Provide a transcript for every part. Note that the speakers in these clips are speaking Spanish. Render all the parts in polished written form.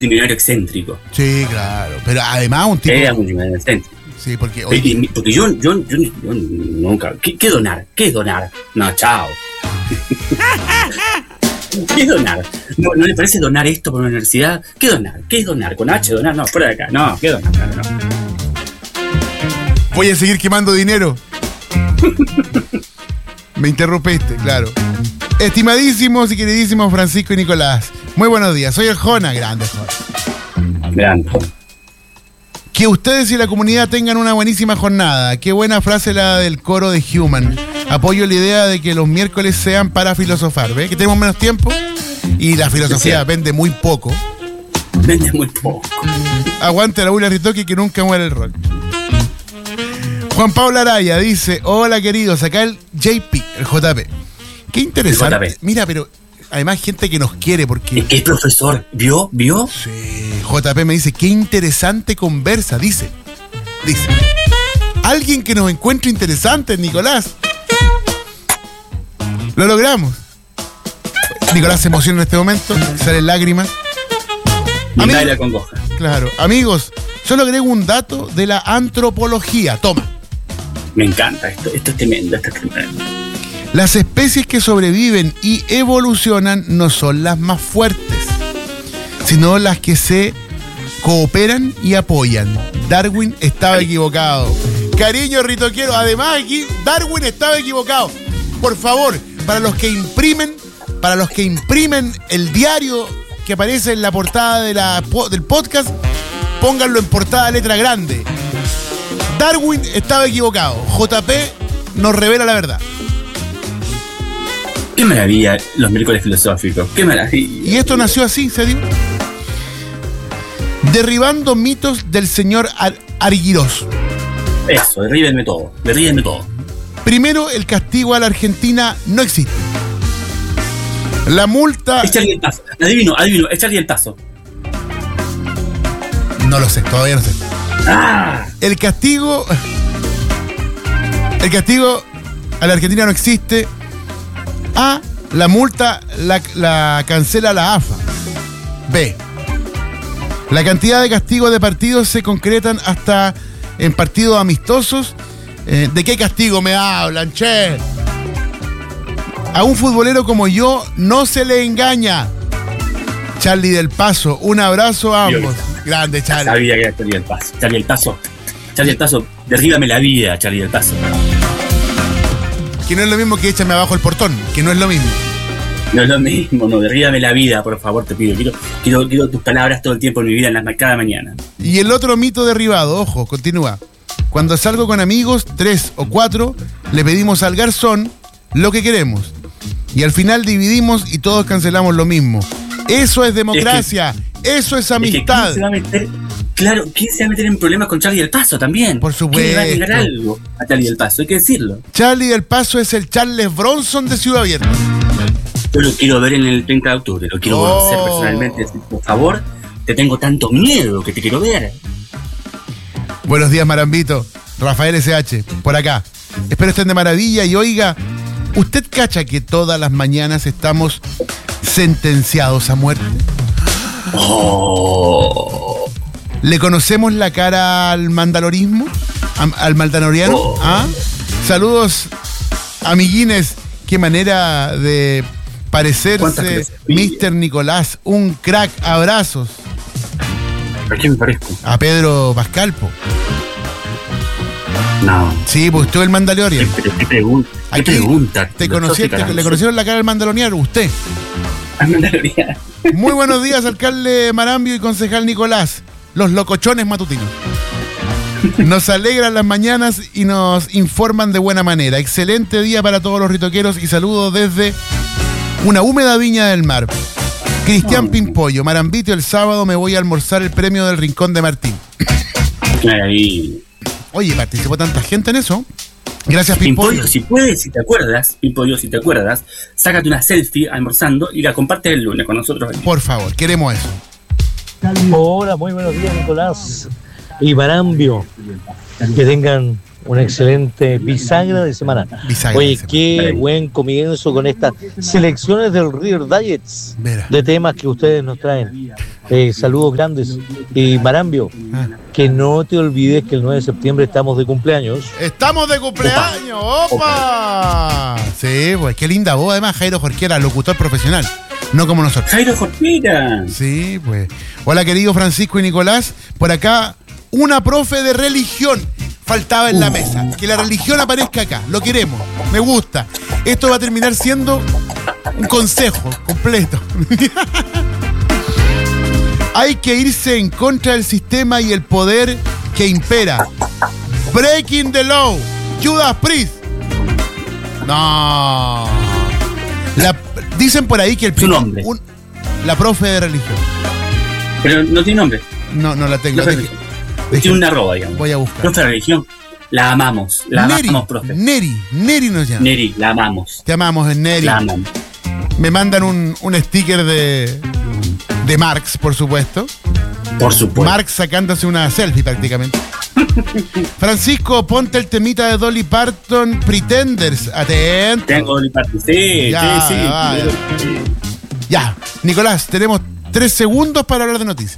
multimillonario excéntrico. Sí, claro. Pero además un tipo... Era multimillonario excéntrico. Sí, porque... Porque yo nunca... ¿Qué donar? ¿Qué es donar? No, chao. ¿Qué es donar? ¿No le parece donar esto por una universidad? ¿Qué donar? ¿Qué es donar? ¿Con H donar? No, fuera de acá. No, ¿qué donar? No. Voy a seguir quemando dinero. Me interrumpiste, claro. Estimadísimos y queridísimos Francisco y Nicolás, muy buenos días. Soy el Jona, grande Jona. Grande. Que ustedes y la comunidad tengan una buenísima jornada. Qué buena frase la del coro de Human. Apoyo la idea de que los miércoles sean para filosofar. ¿Ves? Que tenemos menos tiempo y la filosofía vende muy poco. Vende muy poco. Aguante la Ula Ritoque, que nunca muere el rock. Juan Pablo Araya dice: hola queridos, acá el JP, el JP. Qué interesante. El JP. Mira, pero además gente que nos quiere porque... Es que es profesor. ¿Vio? Sí. JP me dice: qué interesante conversa, dice. Alguien que nos encuentre interesante, Nicolás. Lo logramos. Nicolás se emociona en este momento, salen lágrimas. Amigos, la congoja. Claro. Amigos, solo agrego un dato de la antropología. Toma. Me encanta esto es tremendo, Las especies que sobreviven y evolucionan no son las más fuertes, sino las que se cooperan y apoyan. Darwin estaba equivocado. Cariño ritoquero, además aquí Darwin estaba equivocado. Por favor, para los que imprimen el diario que aparece en la portada del podcast, pónganlo en portada letra grande. Darwin estaba equivocado. JP nos revela la verdad. Qué maravilla los miércoles filosóficos. Qué maravilla. Y esto nació así, se dio. Derribando mitos del señor Argiros. Eso, derríbenme todo. Primero, el castigo a la Argentina no existe. La multa... Es Charlie el Paso. Adivino, es Charlie el Paso. No lo sé, todavía no sé. El castigo a la Argentina no existe. A, la multa la cancela la AFA. B, la cantidad de castigos de partidos se concretan hasta en partidos amistosos. ¿De qué castigo me hablan, che? A un futbolero como yo no se le engaña. Charlie del Paso, un abrazo a ambos. Grande, Charlie. Sabía que era Charlie del Paso. Charlie del Paso, derríbame la vida, Charlie del Paso. Que no es lo mismo que échame abajo el portón, que no es lo mismo. No es lo mismo, no, derríbame la vida, por favor, te pido. Quiero tus palabras todo el tiempo en mi vida, cada mañana. Y el otro mito derribado, ojo, continúa. Cuando salgo con amigos, 3 o 4, le pedimos al garzón lo que queremos. Y al final dividimos y todos cancelamos lo mismo. Eso es democracia, eso es amistad. ¿Quién se va a meter? Claro, ¿quién se va a meter en problemas con Charlie del Paso también? Por supuesto. ¿Quién le va a negar algo a Charlie del Paso? Hay que decirlo. Charlie del Paso es el Charles Bronson de Ciudad Abierta. Yo lo quiero ver en el 30 de octubre, lo quiero conocer personalmente. Por favor, te tengo tanto miedo que te quiero ver. Buenos días, Marambito. Rafael SH, por acá. Espero estén de maravilla y oiga, ¿usted cacha que todas las mañanas estamos sentenciados a muerte? ¿Le conocemos la cara al mandalorismo? ¿Al mandaloriano? Saludos, amiguines. Qué manera de parecerse Mr. Nicolás. Un crack. Abrazos. ¿A quién me parezco? A Pedro Pascal, po. No. Sí, pues usted el Mandalorian. ¿Qué pregunta? ¿Le conocieron la cara al Mandaloriano? Usted. Al Mandaloriano. Muy buenos días, alcalde Marambio y concejal Nicolás. Los locochones matutinos. Nos alegran las mañanas y nos informan de buena manera. Excelente día para todos los ritoqueros y saludos desde una húmeda Viña del Mar. Cristian Pimpollo, Marambito, el sábado me voy a almorzar el premio del Rincón de Martín. Ahí. Oye, participó tanta gente en eso. Gracias, Pimpollo. Si puedes, si te acuerdas, sácate una selfie almorzando y la compartes el lunes con nosotros. Por favor, queremos eso. Hola, muy buenos días, Nicolás y Marambio. Que tengan una excelente bisagra de semana. Oye, qué buen comienzo con estas selecciones del Reader Diets de temas que ustedes nos traen. Saludos grandes. Y Marambio, que no te olvides que el 9 de septiembre estamos de cumpleaños. ¡Estamos de cumpleaños! ¡Opa! Sí, pues qué linda voz. Además, Jairo Jorquera, locutor profesional. No como nosotros. ¡Jairo Jorquera! Sí, pues. Hola, querido Francisco y Nicolás. Por acá, una profe de religión faltaba en la mesa. Que la religión aparezca acá. Lo queremos. Me gusta. Esto va a terminar siendo un consejo completo. Hay que irse en contra del sistema y el poder que impera. Breaking the law. Judas Priest. No. Dicen por ahí que el su nombre. La profe de religión. Pero no tiene nombre. No la tengo. Tiene una arroba, digamos. Voy a buscar. Profe de religión. La amamos. La Neri, amamos, profe. Neri nos llama. Neri, la amamos. Te amamos, Neri. La amamos. Me mandan un sticker de Marx, por supuesto. Por supuesto. Marx sacándose una selfie prácticamente. Francisco, ponte el temita de Dolly Parton, Pretenders. Atento. Tengo Dolly Parton. Sí. Ya, Nicolás, tenemos 3 segundos para hablar de noticias.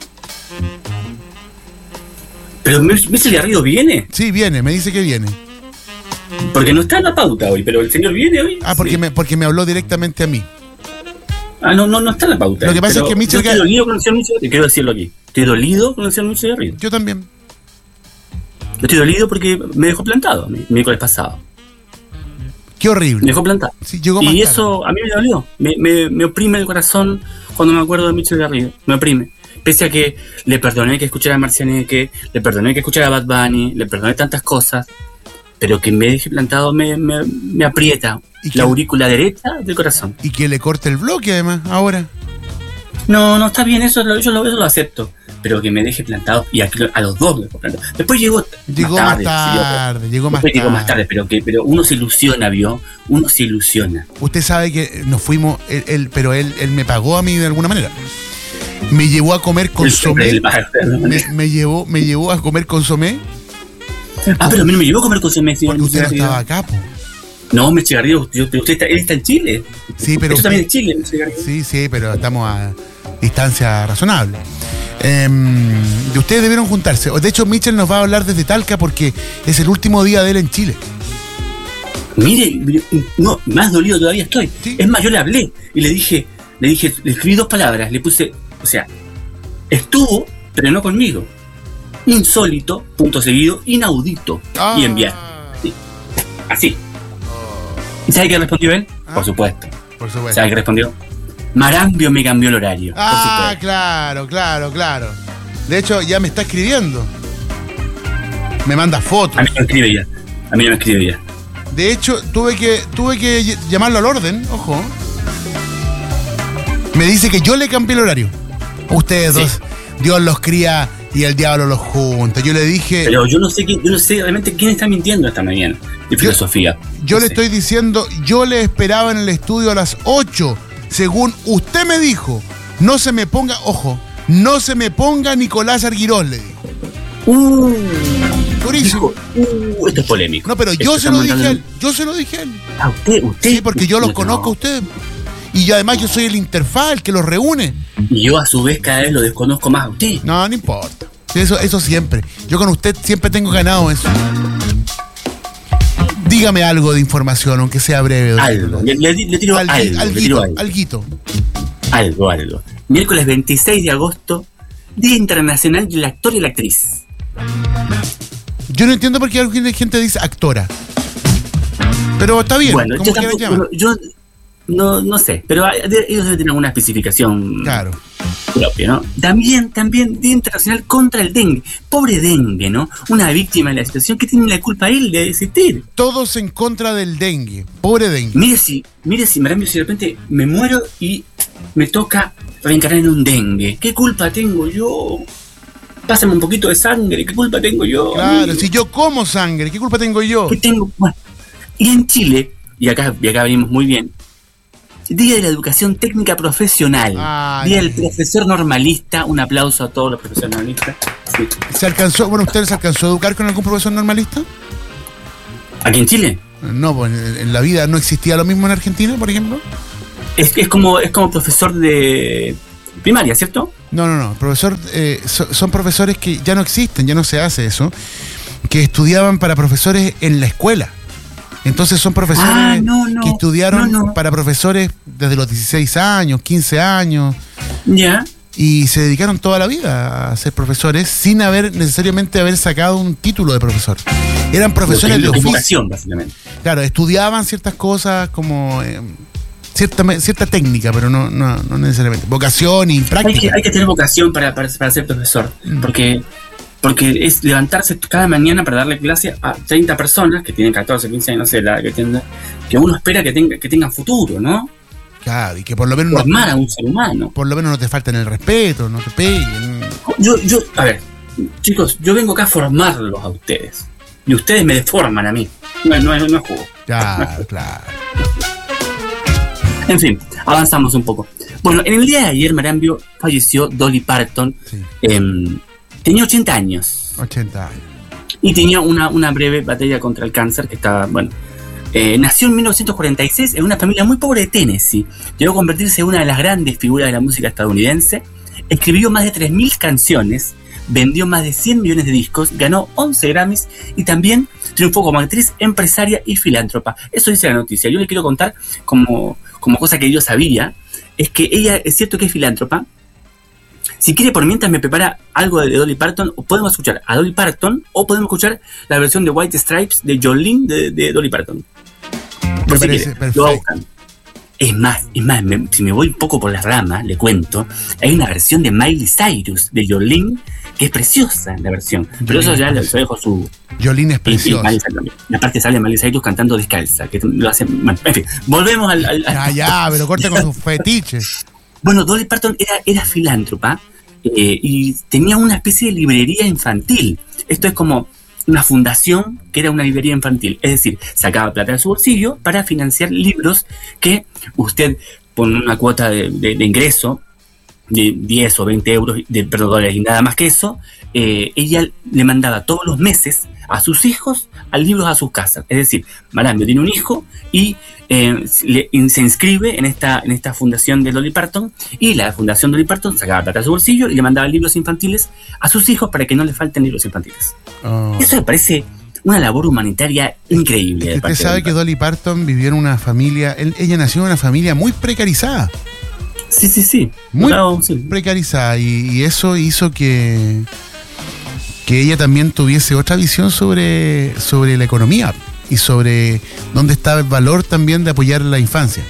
¿Pero Mitchell Garrido viene? Sí, viene, me dice que viene. Porque no está en la pauta hoy, pero el señor viene hoy. Porque me habló directamente a mí. No está en la pauta. Lo que pasa es que Mitchell Garrido... Estoy dolido con el señor Mitchell Garrido. Quiero decirlo aquí. Estoy dolido con el señor Mitchell Garrido. Yo también. Estoy dolido porque me dejó plantado el miércoles pasado. Qué horrible. Me dejó plantado. Sí, llegó más y tarde. Eso a mí me dolió. Me oprime el corazón cuando me acuerdo de Mitchell Garrido. Me oprime. Pese a que le perdoné que escuchara a Marcianeque, le perdoné que escuchara a Bad Bunny, le perdoné tantas cosas, pero que me deje plantado me aprieta la aurícula derecha del corazón. Y que le corte el bloque además, ahora. No, está bien, eso lo acepto. Pero que me deje plantado, y a los dos me dejó plantado. Después llegó más tarde, pero uno se ilusiona, ¿vio? Uno se ilusiona. Usted sabe que nos fuimos, pero él me pagó a mí de alguna manera. Me llevó a comer consomé. Me llevó a comer consomé. Pero a mí no me llevó a comer consomé. Porque usted no estaba acá, po. No, Mitchell Garrido, él está en Chile. Sí, pero usted también en Chile, Mitchell Garrido. Sí, pero estamos a distancia razonable. Y ustedes debieron juntarse. De hecho, Mitchell nos va a hablar desde Talca porque es el último día de él en Chile. Mire, no, más dolido todavía estoy. ¿Sí? Es más, yo le hablé y le escribí 2 palabras, le puse, estuvo, pero no conmigo. Insólito, punto seguido, inaudito. Y enviar. Sí. Así. ¿Y sabe qué respondió él? Por supuesto. ¿Sabe qué respondió? Marambio me cambió el horario. Claro. De hecho, ya me está escribiendo. Me manda fotos. A mí no me escribe ya. De hecho, tuve que llamarlo al orden, ojo. Me dice que yo le cambié el horario. Ustedes dos, Dios los cría y el diablo los junta. Yo le dije... Pero yo no sé realmente quién está mintiendo esta mañana de filosofía. Yo le estoy diciendo, yo le esperaba en el estudio a las 8, según usted me dijo. No se me ponga, ojo, no se me ponga Nicolás Arguirós, le dijo. Durísimo. Esto es polémico. No, pero yo se lo dije a él. ¿A usted? Sí, porque yo los conozco a usted. Y además yo soy el interfaz, el que los reúne. Y yo a su vez cada vez lo desconozco más a usted. No importa. Eso siempre. Yo con usted siempre tengo ganado eso. Dígame algo de información, aunque sea breve. Algo. Le tiro algo. Algo. Miércoles 26 de agosto, Día Internacional del Actor y la Actriz. Yo no entiendo por qué alguna gente dice actora. Pero está bien. Bueno, yo no sé, pero ellos deben tener una especificación propia, ¿no? También Día Internacional contra el dengue. Pobre dengue, ¿no? Una víctima de la situación que tiene la culpa él de existir. Todos en contra del dengue. Pobre dengue. Mire si Marambio, si de repente me muero y me toca reencarnar en un dengue. ¿Qué culpa tengo yo? Pásame un poquito de sangre. ¿Qué culpa tengo yo? Claro, amigo. Si yo como sangre, ¿qué culpa tengo yo? ¿Qué tengo? Bueno, y en Chile, y acá venimos muy bien, Día de la Educación Técnica Profesional. Día del Profesor Normalista. Un aplauso a todos los profesores normalistas. Sí. ¿Usted se alcanzó a educar con algún profesor normalista? ¿Aquí en Chile? No, pues en la vida no existía lo mismo en Argentina, por ejemplo. Es como profesor de primaria, ¿cierto? No. Profesor, son profesores que ya no existen, ya no se hace eso, que estudiaban para profesores en la escuela. Entonces son profesores que estudiaron para profesores desde los 16 años, 15 años. Ya. Y se dedicaron toda la vida a ser profesores sin necesariamente haber sacado un título de profesor. Eran profesores de oficio. Vocación, básicamente. Claro, estudiaban ciertas cosas como cierta técnica, pero no necesariamente. Vocación y práctica. Hay que tener vocación para ser profesor. Porque es levantarse cada mañana para darle clase a 30 personas que tienen 14, 15 años, no sé, que uno espera que tengan futuro, ¿no? Claro, y que por lo menos formar a un ser humano. Por lo menos no te falten el respeto, no te peguen. A ver, chicos, yo vengo acá a formarlos a ustedes. Y ustedes me deforman a mí. No es juego. Claro. En fin, avanzamos un poco. Bueno, en el día de ayer, Marambio, falleció Dolly Parton. Sí. Tenía 80 años. 80 años. Y tenía una breve batalla contra el cáncer que estaba, bueno. Nació en 1946 en una familia muy pobre de Tennessee. Llegó a convertirse en una de las grandes figuras de la música estadounidense. Escribió más de 3.000 canciones, vendió más de 100 millones de discos, ganó 11 Grammys y también triunfó como actriz, empresaria y filántropa. Eso dice la noticia. Yo le quiero contar como cosa que yo sabía, es que ella es cierto que es filántropa. Si quiere, por mientras me prepara algo de Dolly Parton, podemos escuchar a Dolly Parton o podemos escuchar la versión de White Stripes de Jolene de Dolly Parton. Me parece perfecto. Es más, si me voy un poco por las ramas, le cuento, hay una versión de Miley Cyrus de Jolene que es preciosa la versión. Pero eso ya lo dejo su... Jolene es preciosa. Y aparte sale Miley Cyrus cantando descalza, que lo hace... Bueno, en fin, volvemos al... pero corta con sus fetiches. Bueno, Dolly Parton era filántropa y tenía una especie de librería infantil. Esto es como una fundación que era una librería infantil. Es decir, sacaba plata de su bolsillo para financiar libros que usted, con una cuota de ingreso de 10 o 20 euros, dólares y nada más que eso, ella le mandaba todos los meses a sus hijos a libros a sus casas. Es decir, Marambio tiene un hijo y se inscribe en esta fundación de Dolly Parton, y la fundación Dolly Parton sacaba plata de su bolsillo y le mandaba libros infantiles a sus hijos para que no le falten libros infantiles. Eso me parece una labor humanitaria increíble. Usted sabe que Dolly Parton vivió en una familia, ella nació en una familia muy precarizada. Sí. Muy precarizada, y eso hizo que ella también tuviese otra visión sobre la economía y sobre dónde estaba el valor también de apoyar la infancia.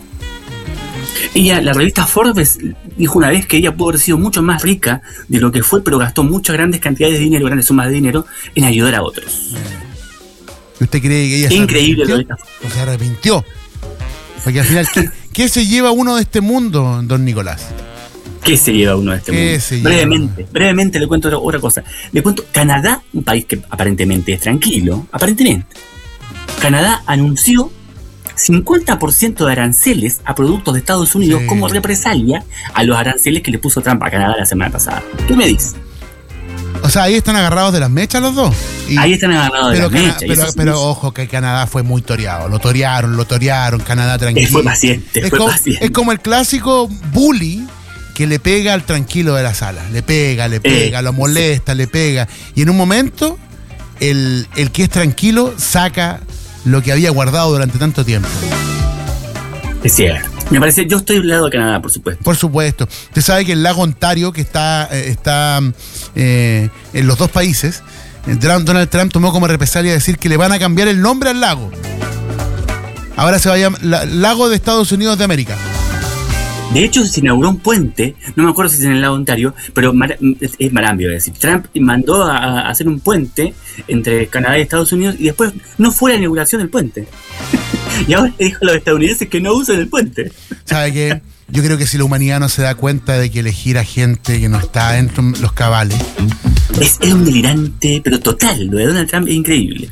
La revista Forbes dijo una vez que ella pudo haber sido mucho más rica de lo que fue, pero gastó muchas grandes cantidades de dinero, grandes sumas de dinero en ayudar a otros. ¿Usted cree que ella se arrepintió? Porque al final, ¿qué se lleva uno de este mundo, don Nicolás? ¿Qué se lleva uno de este mundo? Brevemente le cuento otra cosa. Le cuento, Canadá, un país que aparentemente es tranquilo, Canadá anunció 50% de aranceles a productos de Estados Unidos como represalia a los aranceles que le puso Trump a Canadá la semana pasada. ¿Qué me dices? O sea, ahí están agarrados de las mechas los dos. Ahí están agarrados de las mechas. Pero ojo, que Canadá fue muy toreado. Lo torearon, Canadá tranquilo. Fue paciente. Es como el clásico bully que le pega al tranquilo de la sala. Le pega, lo molesta, le pega. Y en un momento, el que es tranquilo saca lo que había guardado durante tanto tiempo. Es cierto. Me parece, yo estoy del lado de Canadá, por supuesto. Por supuesto. Usted sabe que el lago Ontario, que está en los dos países, Donald Trump tomó como represalia decir que le van a cambiar el nombre al lago. Ahora se va a llamar Lago de Estados Unidos de América. De hecho, se inauguró un puente, no me acuerdo si es en el lago Ontario, pero es Marambio, es decir, Trump mandó a hacer un puente entre Canadá y Estados Unidos y después no fue la inauguración del puente. Y ahora le dijo a los estadounidenses que no usen el puente. ¿Sabe qué? Yo creo que si la humanidad no se da cuenta de que elegir a gente que no está dentro de los cabales... Es un delirante, pero total. Lo de Donald Trump es increíble.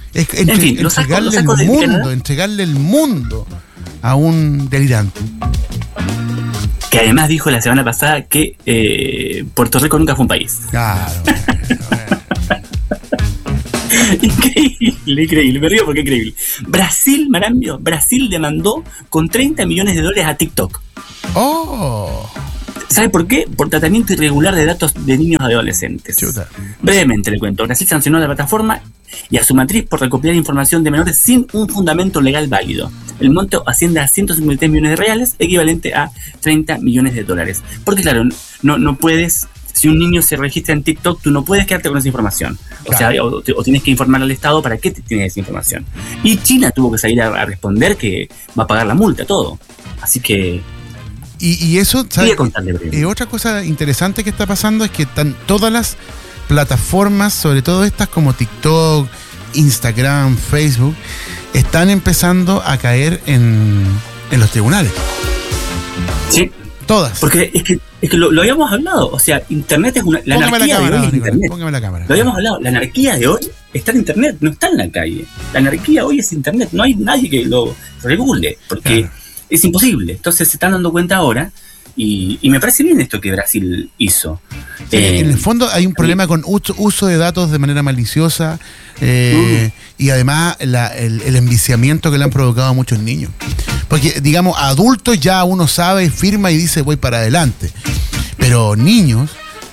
Entregarle el mundo a un delirante. Que además dijo la semana pasada que Puerto Rico nunca fue un país. Claro. Increíble, me río porque es increíble. Brasil demandó con $30 millones a TikTok. Oh. ¿Sabe por qué? Por tratamiento irregular de datos de niños y adolescentes. Chuta. Brevemente le cuento. Brasil sancionó a la plataforma y a su matriz por recopilar información de menores sin un fundamento legal válido. El monto asciende a 153 millones de reales, equivalente a 30 millones de dólares. Porque claro, no puedes, si un niño se registra en TikTok, tú no puedes quedarte con esa información. Claro. O sea, o tienes que informar al Estado para qué tienes esa información. Y China tuvo que salir a responder que va a pagar la multa, todo. Así que... Y eso, ¿sabes? Otra cosa interesante que está pasando es que están todas las plataformas, sobre todo estas como TikTok, Instagram, Facebook, están empezando a caer en los tribunales. Sí. Todas. Porque es que lo habíamos hablado. O sea, Internet es la anarquía de hoy. Póngame la cámara. Lo habíamos hablado. La anarquía de hoy está en Internet, no está en la calle. La anarquía hoy es Internet. No hay nadie que lo regule. Porque... Claro. Es imposible. Entonces se están dando cuenta ahora y me parece bien esto que Brasil hizo. Sí, en el fondo hay un problema con uso de datos de manera maliciosa y además el enviciamiento que le han provocado a muchos niños. Porque, digamos, adultos ya uno sabe, firma y dice voy para adelante. Pero niños...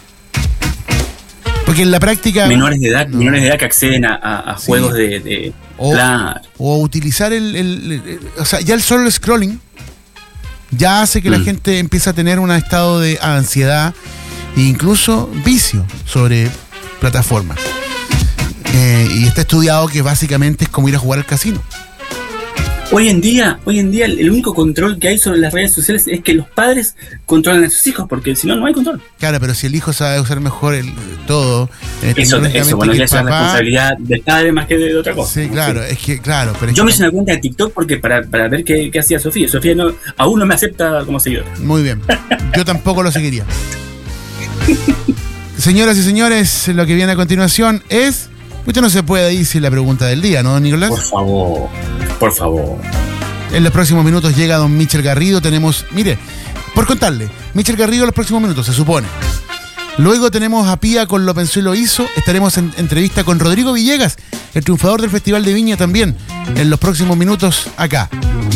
Porque en la práctica... Menores de edad que acceden a juegos de o utilizar o sea, ya el solo scrolling ya hace que la gente empiece a tener un estado de ansiedad e incluso vicio sobre plataformas. Y está estudiado que básicamente es como ir a jugar al casino. Hoy en día el único control que hay sobre las redes sociales es que los padres controlan a sus hijos, porque si no, no hay control. Claro, pero si el hijo sabe usar mejor todo... Eso bueno, ya es una responsabilidad del padre más que de otra cosa. Sí, claro, sí. Es que, claro... Pero yo me hice una cuenta de TikTok porque para ver qué hacía Sofía. Sofía aún no me acepta como seguidor. Muy bien, yo tampoco lo seguiría. Señoras y señores, lo que viene a continuación es... Usted no se puede ir sin la pregunta del día, ¿no, don Nicolás? Por favor. En los próximos minutos llega don Michel Garrido. Tenemos, mire, por contarle, Michel Garrido en los próximos minutos, se supone. Luego tenemos a Pía con Lo Pensó y Lo Hizo. Estaremos en entrevista con Rodrigo Villegas, el triunfador del Festival de Viña también, en los próximos minutos acá.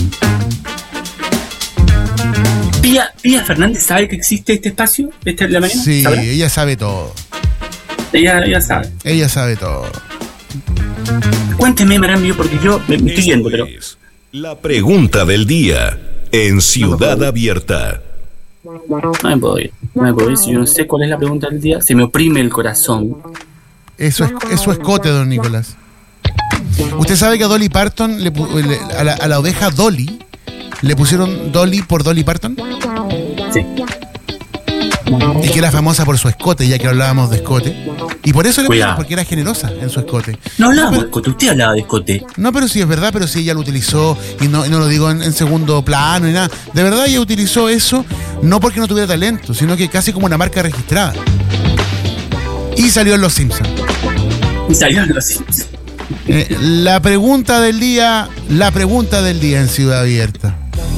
¿Pía Fernández sabe que existe este espacio? ¿De la mañana? Sí, ¿sabrá? Ella sabe todo. Ella sabe. Ella sabe todo. Cuénteme, Marambio, porque yo me estoy yendo, pero... La pregunta del día en Ciudad Abierta. No me puedo ir. Si yo no sé cuál es la pregunta del día, se me oprime el corazón. Eso es su escote, don Nicolás. ¿Usted sabe que a Dolly Parton, a la oveja Dolly, le pusieron Dolly por Dolly Parton? Sí. Y que era famosa por su escote, ya que hablábamos de escote. Y por eso le pusieron, porque era generosa en su escote. No hablábamos de escote, usted hablaba de escote. No, pero sí es verdad, pero sí ella lo utilizó, y no lo digo en segundo plano ni nada. De verdad ella utilizó eso, no porque no tuviera talento, sino que casi como una marca registrada. Y salió en Los Simpsons. La pregunta del día en Ciudad Abierta.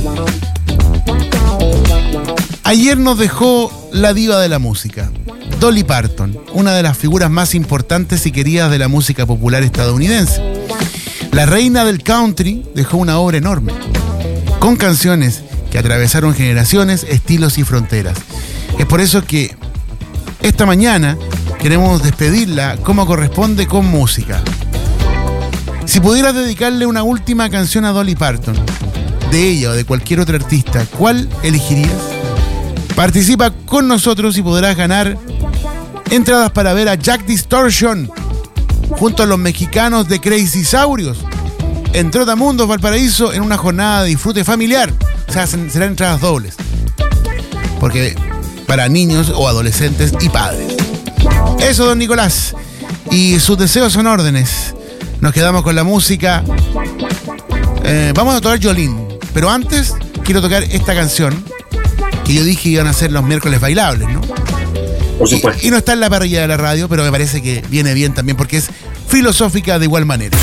Ayer nos dejó la diva de la música, Dolly Parton, una de las figuras más importantes y queridas de la música popular estadounidense. La reina del country dejó una obra enorme, con canciones que atravesaron generaciones, estilos y fronteras. Es por eso que esta mañana queremos despedirla como corresponde con música. Si pudieras dedicarle una última canción a Dolly Parton, de ella o de cualquier otro artista, ¿cuál elegirías? Participa con nosotros y podrás ganar entradas para ver a Jack Distortion junto a los mexicanos de Crazy Saurios en Trotamundos, Valparaíso, en una jornada de disfrute familiar. O sea, serán entradas dobles, porque para niños o adolescentes y padres. Eso, don Nicolás. Y sus deseos son órdenes. Nos quedamos con la música. Vamos a tocar Jolene, pero antes quiero tocar esta canción que yo dije iban a ser los miércoles bailables, ¿no? Por supuesto. Y no está en la parrilla de la radio, pero me parece que viene bien también porque es filosófica de igual manera.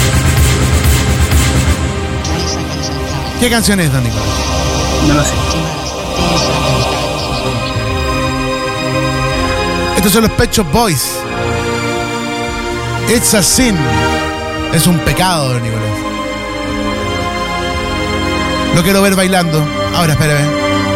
¿Qué canción es, don Nicolás? No lo sé. Estos son los Pet Shop Boys. It's a Sin. Es un pecado, don Nicolás. Lo quiero ver bailando. Ahora, espérame.